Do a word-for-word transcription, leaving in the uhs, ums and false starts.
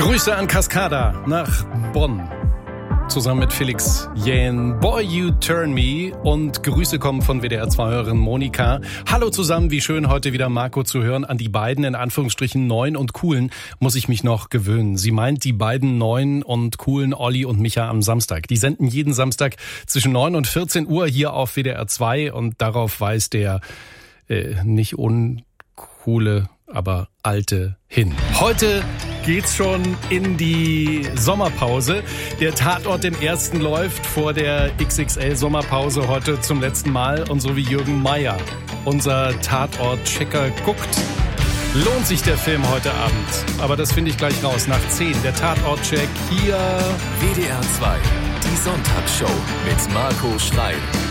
Grüße an Cascada nach Bonn. Zusammen mit Felix Jähn, Boy You Turn Me, und Grüße kommen von W D R zwei-Hörerin Monika. Hallo zusammen, wie schön heute wieder Marco zu hören. An die beiden, in Anführungsstrichen, neuen und coolen, muss ich mich noch gewöhnen. Sie meint die beiden neuen und coolen Olli und Micha am Samstag. Die senden jeden Samstag zwischen neun und vierzehn Uhr hier auf W D R zwei und darauf weist der äh, nicht uncoole, aber alte hin. Heute geht's schon in die Sommerpause. Der Tatort im Ersten läuft vor der X X L-Sommerpause heute zum letzten Mal. Und so wie Jürgen Meier, unser Tatort-Checker, guckt, lohnt sich der Film heute Abend. Aber das finde ich gleich raus. Nach zehn, der Tatort-Check hier. W D R zwei, die Sonntagsshow mit Marco Schreil.